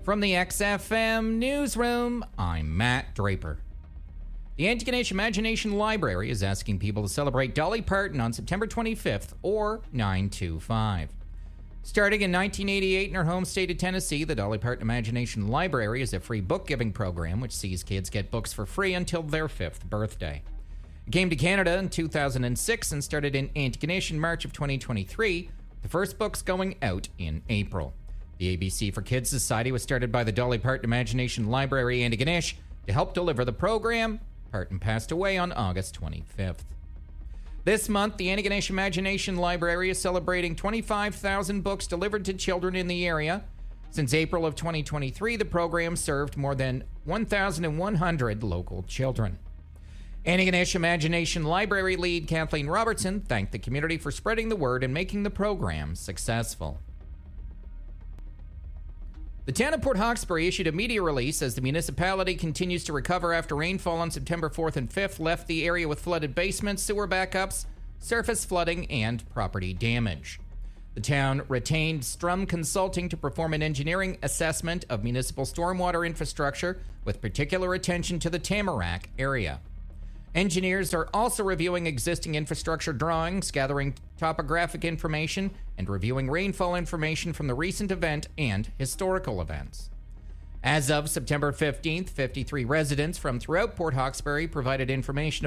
From the XFM Newsroom, I'm Matt Draper. The Antigonish Imagination Library is asking people to celebrate Dolly Parton on September 25th, or 9/25. Starting in 1988 in her home state of Tennessee, the Dolly Parton Imagination Library is a free book-giving program which sees kids get books for free until their 5th birthday. It came to Canada in 2006 and started in Antigonish in March of 2023, the first books going out in April. The ABC for Kids Society was started by the Dolly Parton Imagination Library Antigonish to help deliver the program. Parton passed away on August 25th. This month, the Antigonish Imagination Library is celebrating 25,000 books delivered to children in the area. Since April of 2023, the program served more than 1,100 local children. Antigonish Imagination Library lead Kathleen Robertson thanked the community for spreading the word and making the program successful. The town of Port Hawkesbury issued a media release as the municipality continues to recover after rainfall on September 4th and 5th left the area with flooded basements, sewer backups, surface flooding, and property damage. The town retained Strum Consulting to perform an engineering assessment of municipal stormwater infrastructure with particular attention to the Tamarack area. Engineers are also reviewing existing infrastructure drawings, gathering topographic information, and reviewing rainfall information from the recent event and historical events. As of September 15th, 53 residents from throughout Port Hawkesbury provided information